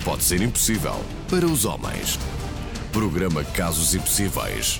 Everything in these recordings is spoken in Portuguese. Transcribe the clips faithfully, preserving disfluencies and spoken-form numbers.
pode ser impossível para os homens. Programa Casos Impossíveis.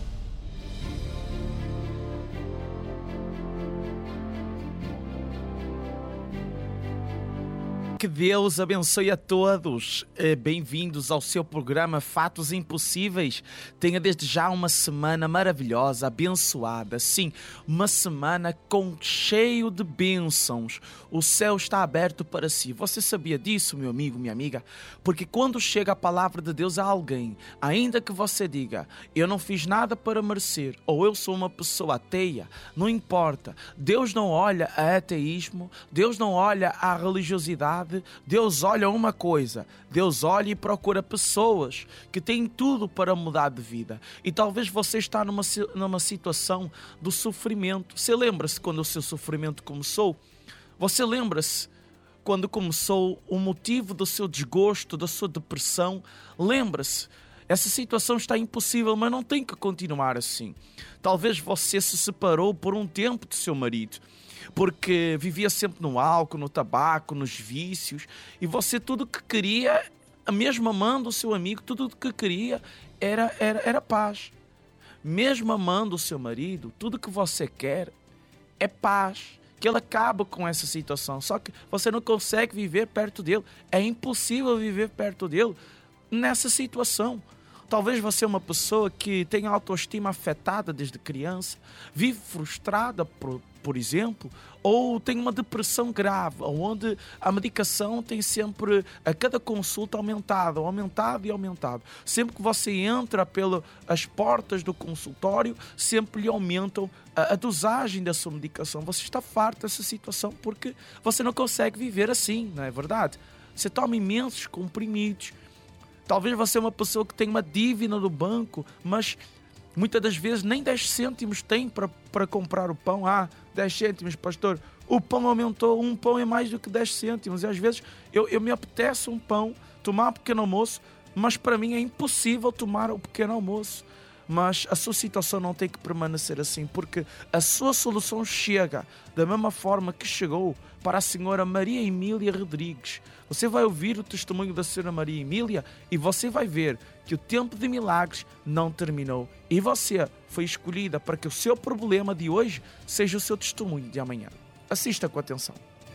Que Deus abençoe a todos. Bem-vindos ao seu programa Fatos Impossíveis. Tenha desde já uma semana maravilhosa, abençoada. Sim, uma semana com cheio de bênçãos. O céu está aberto para si. Você sabia disso, meu amigo, minha amiga? Porque quando chega a palavra de Deus a alguém, ainda que você diga, eu não fiz nada para merecer, ou eu sou uma pessoa ateia, não importa. Deus não olha a ateísmo, Deus não olha a religiosidade. Deus olha uma coisa, Deus olha e procura pessoas que têm tudo para mudar de vida. E talvez você está numa, numa situação do sofrimento. Você lembra-se quando o seu sofrimento começou? Você lembra-se quando começou o motivo do seu desgosto, da sua depressão? Lembra-se? Essa situação está impossível, mas não tem que continuar assim. Talvez você se separou por um tempo do seu marido, porque vivia sempre no álcool, no tabaco, nos vícios, e você tudo que queria, mesmo amando o seu amigo, tudo o que queria era, era, era paz. Mesmo amando o seu marido, tudo que você quer é paz, que ele acabe com essa situação, só que você não consegue viver perto dele, é impossível viver perto dele nessa situação. Talvez você é uma pessoa que tem a autoestima afetada desde criança, vive frustrada, por, por exemplo, ou tem uma depressão grave, onde a medicação tem sempre, a cada consulta, aumentado, aumentado e aumentado. Sempre que você entra pelas portas do consultório, sempre lhe aumentam a, a dosagem da sua medicação. Você está farto dessa situação porque você não consegue viver assim, não é verdade? Você toma imensos comprimidos. Talvez você é uma pessoa que tem uma dívida no banco, mas muitas das vezes nem dez cêntimos tem para, para comprar o pão. Ah, dez cêntimos, pastor, o pão aumentou, um pão é mais do que dez cêntimos. E às vezes eu, eu me apetece um pão, tomar um pequeno almoço, mas para mim é impossível tomar o pequeno almoço. Mas a sua situação não tem que permanecer assim, porque a sua solução chega da mesma forma que chegou para a senhora Maria Emília Rodrigues. Você vai ouvir o testemunho da senhora Maria Emília e você vai ver que o tempo de milagres não terminou. E você foi escolhida para que o seu problema de hoje seja o seu testemunho de amanhã. Assista com atenção.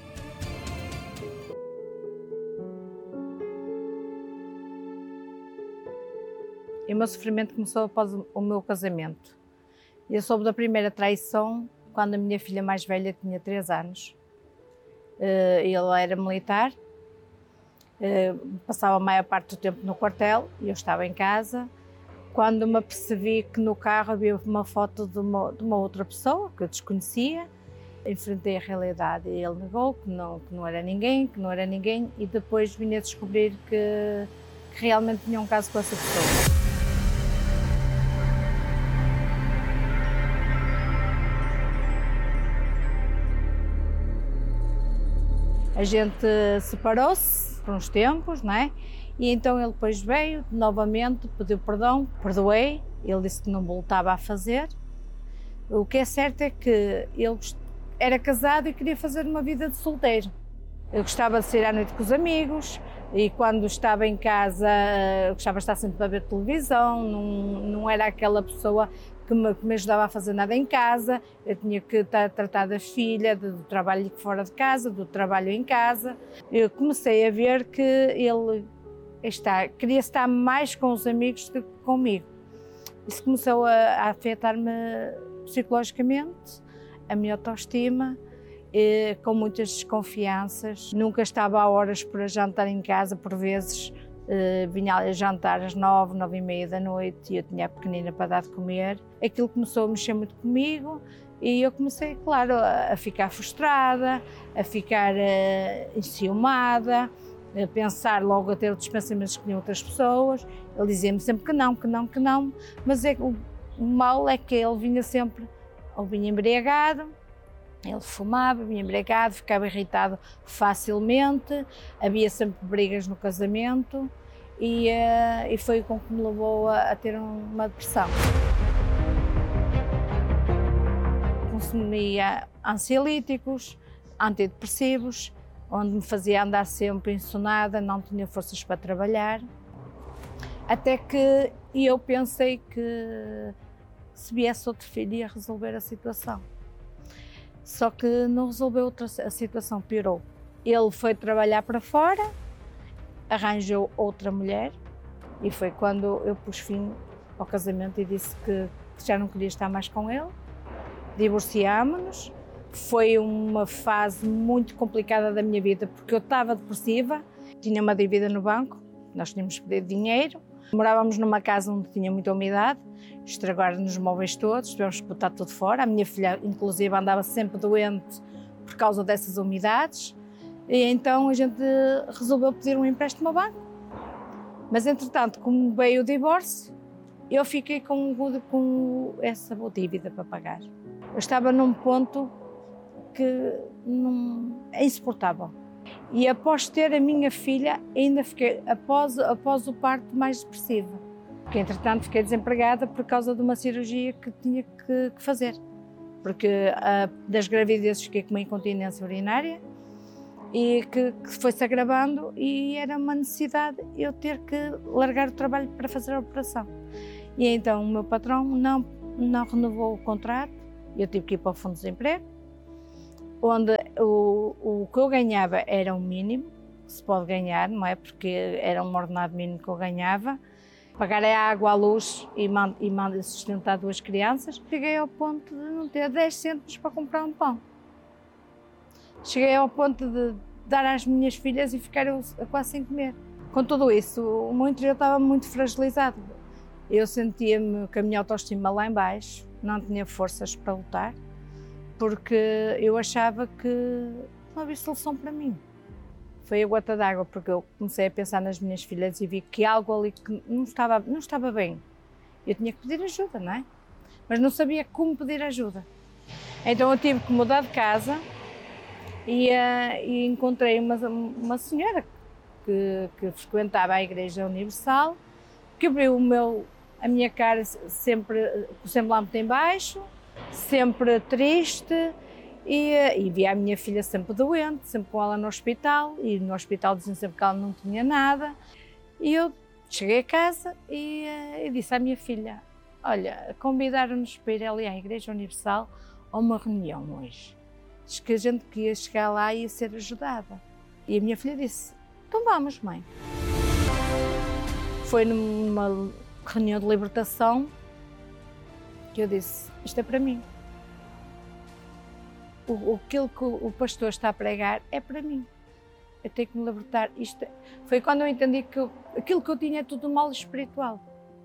E o meu sofrimento começou após o meu casamento. Eu soube da primeira traição quando a minha filha mais velha tinha três anos. Ele era militar, passava a maior parte do tempo no quartel e eu estava em casa. Quando me apercebi que no carro havia uma foto de uma, de uma outra pessoa que eu desconhecia, enfrentei a realidade e ele negou que não, que não era ninguém, que não era ninguém, e depois vim a descobrir que, que realmente tinha um caso com essa pessoa. A gente separou-se por uns tempos, não é? E então ele depois veio novamente, pediu perdão, perdoei, ele disse que não voltava a fazer. O que é certo é que ele era casado e queria fazer uma vida de solteiro. Eu gostava de sair à noite com os amigos e quando estava em casa gostava de estar sempre a ver televisão, não, não era aquela pessoa que me, que me ajudava a fazer nada em casa. Eu tinha que estar, tratar da filha, do trabalho fora de casa, do trabalho em casa. Eu comecei a ver que ele está, queria estar mais com os amigos do que comigo. Isso começou a, a afetar-me psicologicamente, a minha autoestima, e, com muitas desconfianças. Nunca estava a horas para jantar em casa, por vezes Uh, vinha a jantar às nove, nove e meia da noite e eu tinha a pequenina para dar de comer. Aquilo começou a mexer muito comigo e eu comecei, claro, a, a ficar frustrada, a ficar uh, enciumada, a pensar logo a ter outros pensamentos que tinham outras pessoas. Ele dizia-me sempre que não, que não, que não, mas é, o, o mal é que ele vinha sempre, ou vinha embriagado, ele fumava, vinha embriagado, ficava irritado facilmente, havia sempre brigas no casamento e, uh, e foi o que me levou a, a ter uma depressão. Consumia ansiolíticos, antidepressivos, onde me fazia andar sempre insonada, não tinha forças para trabalhar. Até que eu pensei que se viesse outro filho ia resolver a situação. Só que não resolveu outra, a situação piorou. Ele foi trabalhar para fora, arranjou outra mulher e foi quando eu pus fim ao casamento e disse que já não queria estar mais com ele. Divorciámos-nos. Foi uma fase muito complicada da minha vida porque eu estava depressiva, tinha uma dívida no banco, nós tínhamos pedido dinheiro. Morávamos numa casa onde tinha muita umidade, estragaram-nos os móveis todos, tivemos que botar tudo fora. A minha filha, inclusive, andava sempre doente por causa dessas umidades. E então a gente resolveu pedir um empréstimo ao banco. Mas, entretanto, como veio o divórcio, eu fiquei com, com essa dívida para pagar. Eu estava num ponto que não, é insuportável. E após ter a minha filha, ainda fiquei, após, após o parto, mais depressiva. Porque, entretanto, fiquei desempregada por causa de uma cirurgia que tinha que, que fazer. Porque a, das gravidezes fiquei com uma incontinência urinária e que, que foi-se agravando e era uma necessidade eu ter que largar o trabalho para fazer a operação. E então o meu patrão não, não renovou o contrato, eu tive que ir para o Fundo de Desemprego, onde o, o que eu ganhava era o mínimo, que se pode ganhar, não é? Porque era um ordenado mínimo que eu ganhava. Pagar a água, a luz e, mando, e mando sustentar duas crianças. Cheguei ao ponto de não ter dez cêntimos para comprar um pão. Cheguei ao ponto de dar às minhas filhas e ficar quase sem comer. Com tudo isso, o meu interior estava muito fragilizado. Eu sentia-me com a minha autoestima lá em baixo, não tinha forças para lutar, porque eu achava que não havia solução para mim. Foi a gota d'água, porque eu comecei a pensar nas minhas filhas e vi que algo ali que não estava, não estava bem. Eu tinha que pedir ajuda, não é? Mas não sabia como pedir ajuda. Então eu tive que mudar de casa e, uh, e encontrei uma, uma senhora que, que frequentava a Igreja Universal, que abriu o meu, a minha cara sempre com o semblante em baixo, sempre triste. E, e via a minha filha sempre doente, sempre com ela no hospital, e no hospital diziam sempre que ela não tinha nada. E eu cheguei a casa e, e disse à minha filha, olha, convidaram-nos para ir ali à Igreja Universal a uma reunião hoje. Diz que a gente que ia chegar lá e ia ser ajudada. E a minha filha disse, então vamos, mãe. Foi numa reunião de libertação que eu disse, isto é para mim. O, aquilo que o pastor está a pregar é para mim. Eu tenho que me libertar. Isto foi quando eu entendi que eu, aquilo que eu tinha é tudo mal espiritual.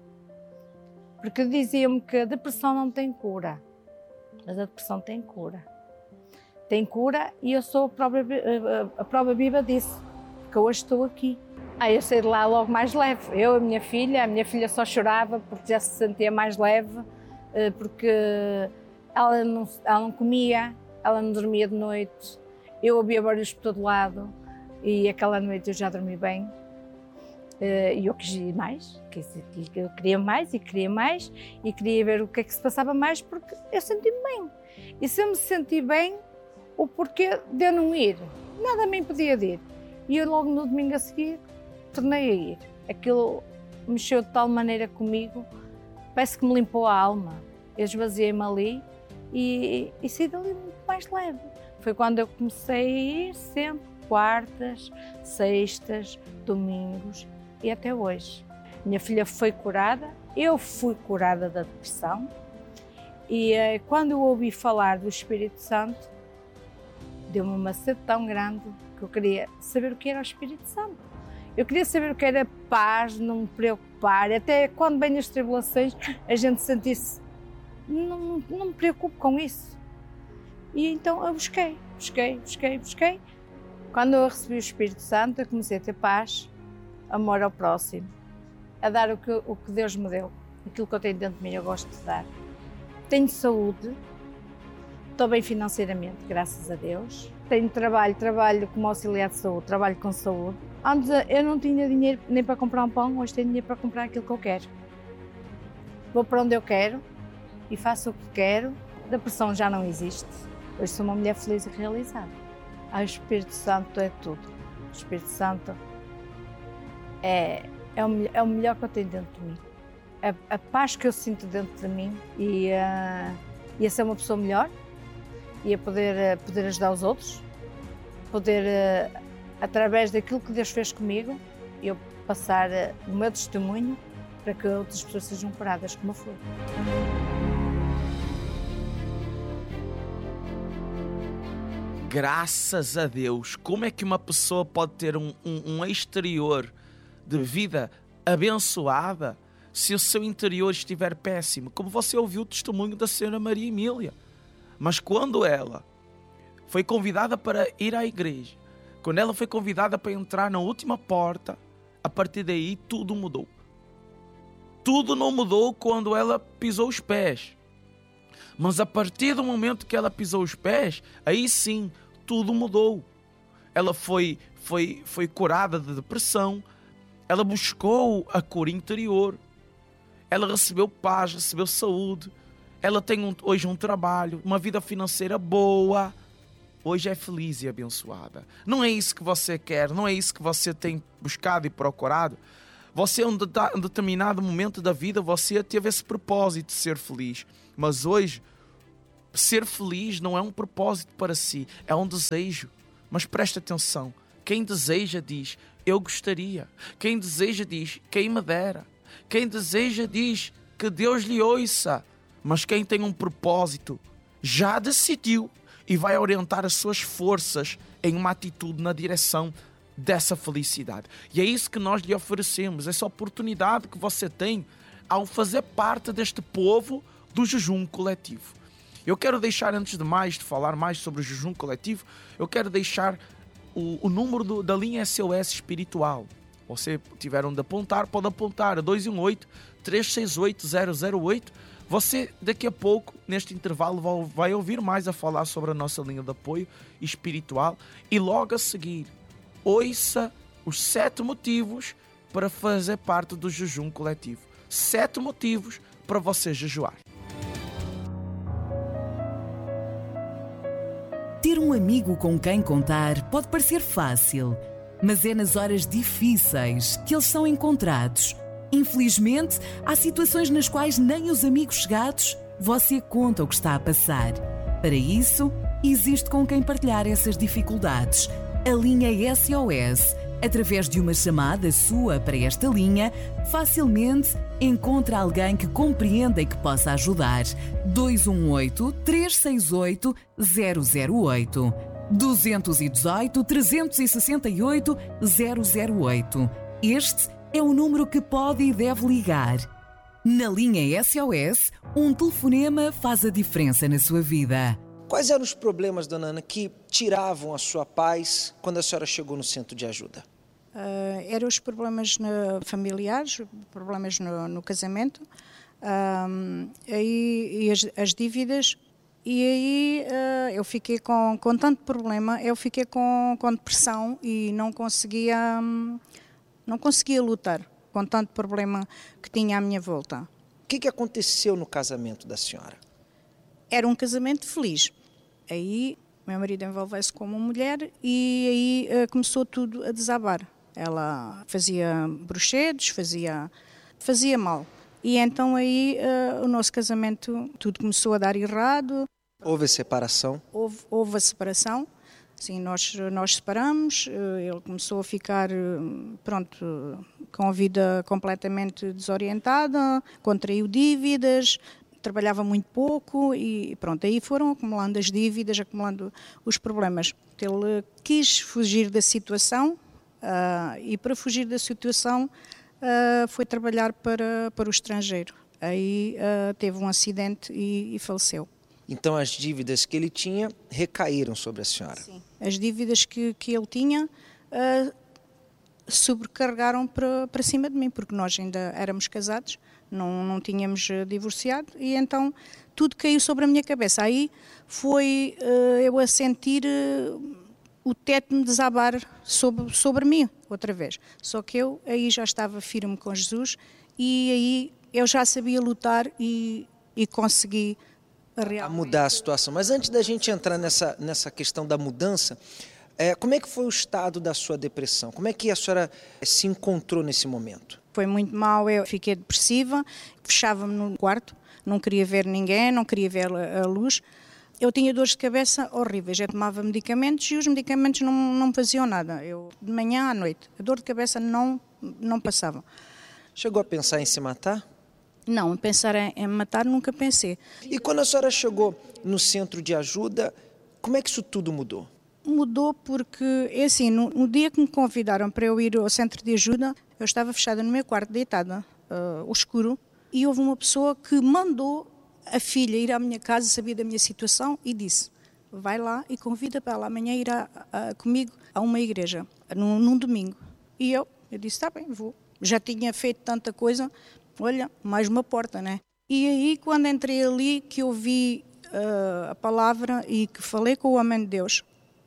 Porque diziam-me que a depressão não tem cura. Mas a depressão tem cura. Tem cura e eu sou a prova, a, a prova viva disso. Porque hoje estou aqui. Aí eu saí de lá logo mais leve. Eu, a minha filha, a minha filha só chorava porque já se sentia mais leve. Porque ela não, ela não comia. Ela não dormia de noite, eu ouvia barulhos por todo lado e aquela noite eu já dormi bem. E eu quis ir mais, eu queria mais e queria mais e queria ver o que é que se passava mais porque eu senti-me bem. E se eu me senti bem, o porquê de eu não ir? Nada me impedia de ir. E eu logo no domingo a seguir tornei a ir. Aquilo mexeu de tal maneira comigo, parece que me limpou a alma. Eu esvaziei-me ali. E, e saí dali muito mais leve. Foi quando eu comecei a ir sempre, quartas, sextas, domingos e até hoje. Minha filha foi curada, eu fui curada da depressão e eh, quando eu ouvi falar do Espírito Santo, deu-me uma sede tão grande que eu queria saber o que era o Espírito Santo. Eu queria saber o que era paz, não me preocupar, até quando vêm as tribulações a gente sentisse Não, não me preocupo com isso. E então eu busquei, busquei, busquei, busquei. Quando eu recebi o Espírito Santo, eu comecei a ter paz, amor ao próximo, a dar o que, o que Deus me deu, aquilo que eu tenho dentro de mim, eu gosto de dar. Tenho saúde, estou bem financeiramente, graças a Deus. Tenho trabalho, trabalho como auxiliar de saúde, trabalho com saúde. Antes eu não tinha dinheiro nem para comprar um pão, hoje tenho dinheiro para comprar aquilo que eu quero. Vou para onde eu quero e faço o que quero, a depressão já não existe. Hoje sou uma mulher feliz e realizada. Ah, o Espírito Santo é tudo. O Espírito Santo é, é, o, é o melhor que eu tenho dentro de mim. A, a paz que eu sinto dentro de mim e uh, e a ser uma pessoa melhor e a poder, uh, poder ajudar os outros, poder, uh, através daquilo que Deus fez comigo, eu passar uh, o meu testemunho para que outras pessoas sejam curadas como eu fui. Graças a Deus, como é que uma pessoa pode ter um, um, um exterior de vida abençoada se o seu interior estiver péssimo? Como você ouviu o testemunho da senhora Maria Emília. Mas quando ela foi convidada para ir à igreja, quando ela foi convidada para entrar na última porta, a partir daí tudo mudou. Tudo não mudou quando ela pisou os pés. Mas a partir do momento que ela pisou os pés, aí sim, tudo mudou. Ela foi, foi, foi curada de depressão, ela buscou a cura interior, ela recebeu paz, recebeu saúde, ela tem um, hoje um trabalho, uma vida financeira boa, hoje é feliz e abençoada. Não é isso que você quer, não é isso que você tem buscado e procurado. Você, em um determinado momento da vida, você teve esse propósito de ser feliz. Mas hoje, ser feliz não é um propósito para si, é um desejo. Mas presta atenção, quem deseja diz, eu gostaria. Quem deseja diz, quem me dera. Quem deseja diz, que Deus lhe ouça. Mas quem tem um propósito, já decidiu e vai orientar as suas forças em uma atitude na direção dessa felicidade. E é isso que nós lhe oferecemos, essa oportunidade que você tem ao fazer parte deste povo do jejum coletivo. Eu quero deixar, antes de mais, de falar mais sobre o jejum coletivo, eu quero deixar o, o número do, da linha S O S espiritual. Você tiver onde apontar, pode apontar dois um oito, três seis oito, zero zero oito. Você, daqui a pouco, neste intervalo, vai ouvir mais a falar sobre a nossa linha de apoio espiritual e logo a seguir, ouça os sete motivos para fazer parte do jejum coletivo. Sete motivos para você jejuar. Ter um amigo com quem contar pode parecer fácil, mas é nas horas difíceis que eles são encontrados. Infelizmente, há situações nas quais nem os amigos chegados você conta o que está a passar. Para isso, existe com quem partilhar essas dificuldades. A linha S O S, através de uma chamada sua para esta linha, facilmente encontra alguém que compreenda e que possa ajudar. dois um oito, três seis oito, zero zero oito. dois um oito, três seis oito, zero zero oito. Este é o número que pode e deve ligar. Na linha S O S, um telefonema faz a diferença na sua vida. Quais eram os problemas, dona Ana, que tiravam a sua paz quando a senhora chegou no centro de ajuda? Uh, eram os problemas no, familiares, problemas no, no casamento, um, aí, e as, as dívidas, e aí uh, eu fiquei com, com tanto problema, eu fiquei com, com depressão e não conseguia, um, não conseguia lutar com tanto problema que tinha à minha volta. O que, que aconteceu no casamento da senhora? Era um casamento feliz. Aí meu marido envolveu-se como mulher e aí uh, começou tudo a desabar. Ela fazia bruxedos, fazia, fazia mal. E então aí uh, o nosso casamento, tudo começou a dar errado. Houve a separação? Houve, houve a separação. Sim, nós, nós separamos, uh, ele começou a ficar, uh, pronto, com a vida completamente desorientada, contraiu dívidas, trabalhava muito pouco e pronto, aí foram acumulando as dívidas, acumulando os problemas. Ele quis fugir da situação uh, e para fugir da situação uh, foi trabalhar para, para o estrangeiro. Aí uh, teve um acidente e, e faleceu. Então as dívidas que ele tinha recaíram sobre a senhora? Sim, as dívidas que, que ele tinha uh, sobrecarregaram para, para cima de mim, porque nós ainda éramos casados, não, não tínhamos divorciado e então tudo caiu sobre a minha cabeça. Aí foi uh, eu a sentir uh, o teto me desabar sobre, sobre mim outra vez. Só que eu aí já estava firme com Jesus e aí eu já sabia lutar e, e consegui realmente a mudar a situação. Mas antes da gente entrar nessa, nessa questão da mudança, É, como é que foi o estado da sua depressão? Como é que a senhora se encontrou nesse momento? Foi muito mal, eu fiquei depressiva, fechava-me no quarto, não queria ver ninguém, não queria ver a luz. Eu tinha dores de cabeça horríveis, eu tomava medicamentos e os medicamentos não, não me faziam nada. Eu, de manhã à noite, a dor de cabeça não, não passava. Chegou a pensar em se matar? Não, pensar em, em matar nunca pensei. E quando a senhora chegou no centro de ajuda, como é que isso tudo mudou? Mudou porque, é assim, no, no dia que me convidaram para eu ir ao centro de ajuda, eu estava fechada no meu quarto, deitada, uh, escuro, e houve uma pessoa que mandou a filha ir à minha casa, sabia da minha situação e disse, vai lá e convida para ela amanhã ir a, a, comigo a uma igreja, num, num domingo. E eu, eu disse, está bem, vou. Já tinha feito tanta coisa, olha, mais uma porta, né? E aí, quando entrei ali, que eu vi uh, a palavra e que falei com o homem de Deus,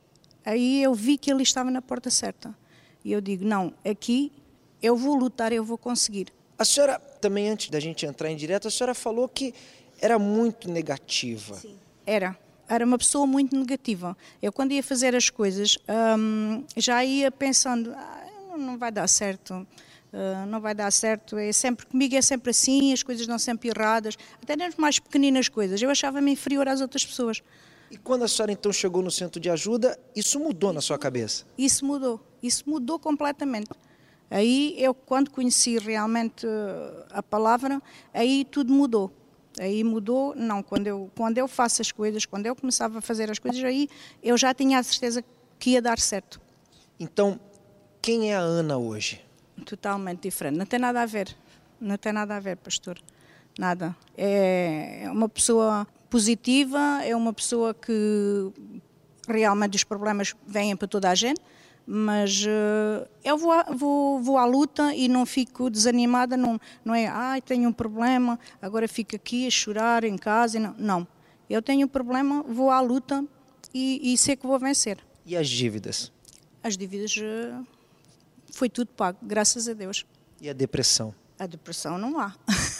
aí eu vi que ele estava na porta certa. E eu digo, não, aqui eu vou lutar, eu vou conseguir. A senhora, também antes da gente entrar em direto, a senhora falou que era muito negativa. Sim. Era. Era uma pessoa muito negativa. Eu, quando ia fazer as coisas, hum, já ia pensando, ah, não vai dar certo, uh, não vai dar certo. É sempre, comigo é sempre assim, as coisas dão sempre erradas. Até nas mais pequeninas coisas. Eu achava-me inferior às outras pessoas. E quando a senhora então chegou no centro de ajuda, isso mudou na sua cabeça? Isso mudou. Isso mudou completamente. Aí, eu, quando conheci realmente a palavra, aí tudo mudou. Aí mudou, não, quando eu, quando eu faço as coisas, quando eu começava a fazer as coisas, aí eu já tinha a certeza que ia dar certo. Então, quem é a Ana hoje? Totalmente diferente, não tem nada a ver, não tem nada a ver, pastor, nada. É uma pessoa positiva, é uma pessoa que realmente os problemas vêm para toda a gente, mas uh, eu vou, vou, vou à luta e não fico desanimada, não, não é, ai, tenho um problema, agora fico aqui a chorar em casa. Não, não. Eu tenho um problema, vou à luta e, e sei que vou vencer. E as dívidas? As dívidas, uh, foi tudo pago, graças a Deus. E a depressão? A depressão não há.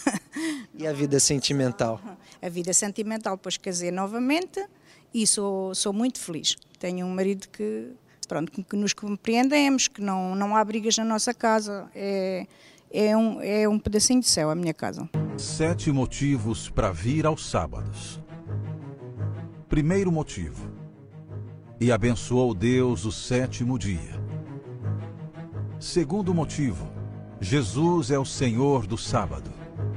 E a vida sentimental? A vida sentimental, pois casei novamente e sou, sou muito feliz. Tenho um marido que... Pronto, que nos compreendemos, que não, não há brigas na nossa casa, é, é, um, é um pedacinho de céu a minha casa. Sete motivos para vir aos sábados. Primeiro motivo: e abençoou Deus o sétimo dia. Segundo motivo: Jesus é o Senhor do sábado.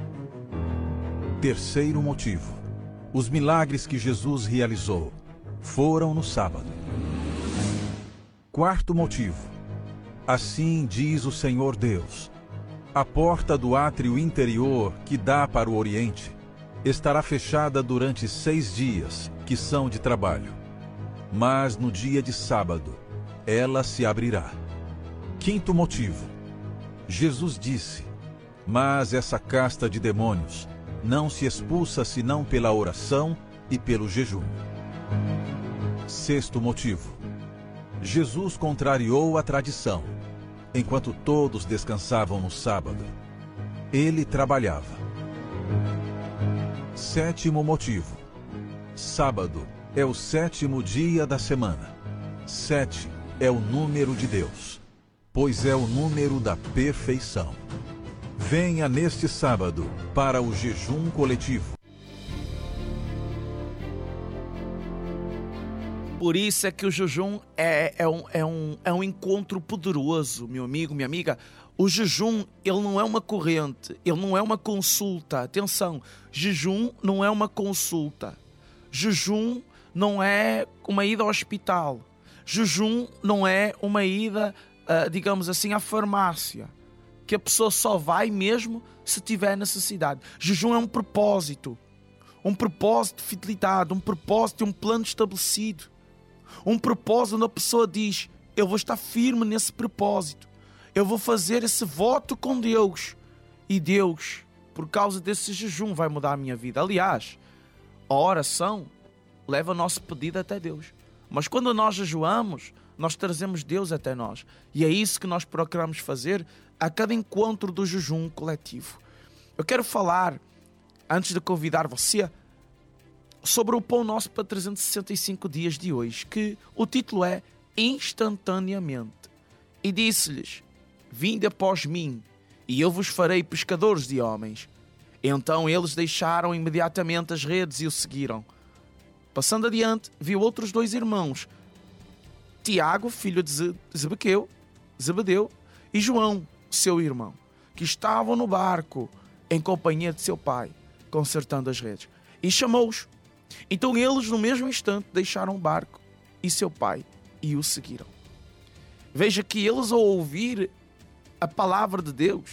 Terceiro motivo: os milagres que Jesus realizou foram no sábado. Quarto motivo: assim diz o Senhor Deus, a porta do átrio interior que dá para o Oriente estará fechada durante seis dias, que são de trabalho, mas no dia de sábado ela se abrirá. Quinto motivo: Jesus disse, mas essa casta de demônios não se expulsa senão pela oração e pelo jejum. Sexto motivo: Jesus contrariou a tradição. Enquanto todos descansavam no sábado, ele trabalhava. Sétimo motivo: sábado é o sétimo dia da semana. Sete é o número de Deus, pois é o número da perfeição. Venha neste sábado para o jejum coletivo. Por isso é que o jejum é, é, um, é, um, é um encontro poderoso, meu amigo, minha amiga. O jejum, ele não é uma corrente, ele não é uma consulta. Atenção, jejum não é uma consulta. Jejum não é uma ida ao hospital. Jejum não é uma ida, uh, digamos assim, à farmácia, que a pessoa só vai mesmo se tiver necessidade. Jejum é um propósito. Um propósito de fidelidade, um propósito e um plano estabelecido. Um propósito onde a pessoa diz, eu vou estar firme nesse propósito. Eu vou fazer esse voto com Deus. E Deus, por causa desse jejum, vai mudar a minha vida. Aliás, a oração leva o nosso pedido até Deus. Mas quando nós jejuamos, nós trazemos Deus até nós. E é isso que nós procuramos fazer a cada encontro do jejum coletivo. Eu quero falar, antes de convidar você, sobre o Pão Nosso para trezentos e sessenta e cinco dias de hoje, que o título é instantaneamente e disse-lhes: vinde após mim, e eu vos farei pescadores de homens. Então eles deixaram imediatamente as redes e o seguiram. Passando adiante, viu outros dois irmãos, Tiago, filho de Zebedeu, Zebedeu, e João, seu irmão, que estavam no barco em companhia de seu pai, consertando as redes. E chamou-os. Então eles, no mesmo instante, deixaram o barco e seu pai e o seguiram. Veja que eles, ao ouvir a palavra de Deus,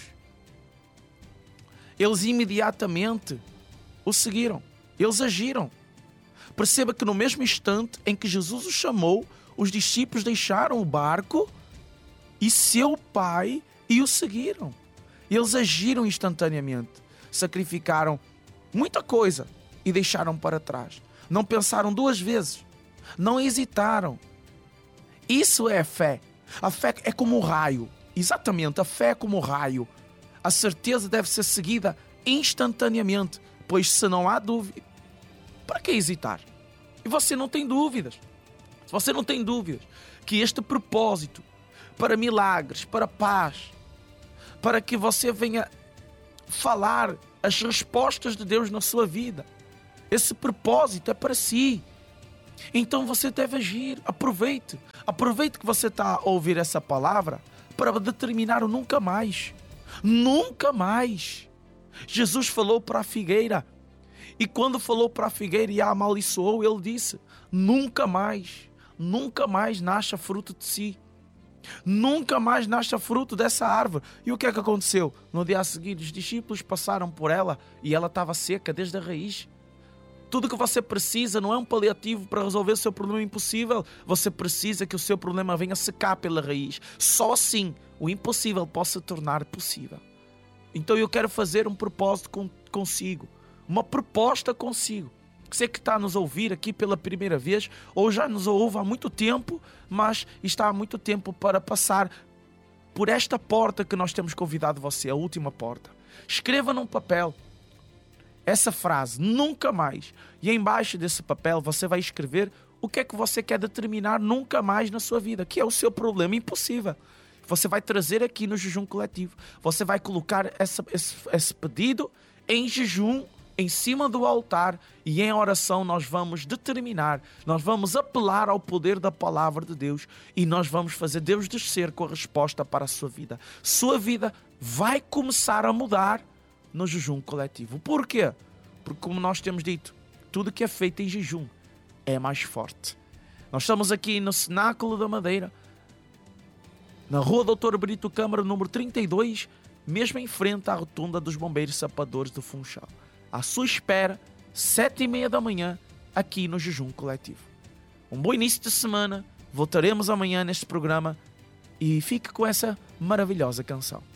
eles imediatamente o seguiram. Eles agiram. Perceba que no mesmo instante em que Jesus os chamou, os discípulos deixaram o barco e seu pai e o seguiram. Eles agiram instantaneamente. Sacrificaram muita coisa e deixaram para trás. Não pensaram duas vezes. Não hesitaram. Isso é fé. A fé é como um raio. Exatamente, a fé é como um raio. A certeza deve ser seguida instantaneamente, pois se não há dúvida, para que hesitar? E você não tem dúvidas. Se você não tem dúvidas que este propósito para milagres, para paz, para que você venha falar as respostas de Deus na sua vida, esse propósito é para si. Então você deve agir. Aproveite. Aproveite que você está a ouvir essa palavra para determinar o nunca mais. Nunca mais. Jesus falou para a figueira. E quando falou para a figueira e a amaldiçoou, ele disse: nunca mais, nunca mais nasça fruto de si. Nunca mais nasça fruto dessa árvore. E o que é que aconteceu? No dia a seguir, os discípulos passaram por ela e ela estava seca desde a raiz. Tudo que você precisa não é um paliativo para resolver o seu problema impossível. Você precisa que o seu problema venha secar pela raiz. Só assim o impossível possa tornar possível. Então eu quero fazer um propósito com, consigo. Uma proposta consigo. Você que está a nos ouvir aqui pela primeira vez, ou já nos ouve há muito tempo, mas está há muito tempo para passar por esta porta que nós temos convidado você, a última porta. Escreva num papel essa frase, nunca mais. E embaixo desse papel você vai escrever o que é que você quer determinar nunca mais na sua vida, que é o seu problema impossível. Você vai trazer aqui no jejum coletivo. Você vai colocar essa, esse, esse pedido em jejum, em cima do altar, e em oração nós vamos determinar, nós vamos apelar ao poder da palavra de Deus e nós vamos fazer Deus descer com a resposta para a sua vida. Sua vida vai começar a mudar no jejum coletivo. Por quê? Porque, como nós temos dito, tudo que é feito em jejum é mais forte. Nós estamos aqui no Cenáculo da Madeira, na rua doutor Brito Câmara, número trinta e dois, mesmo em frente à rotunda dos Bombeiros Sapadores do Funchal. À sua espera, sete e meia da manhã, aqui no jejum coletivo. Um bom início de semana. Voltaremos amanhã neste programa e fique com essa maravilhosa canção.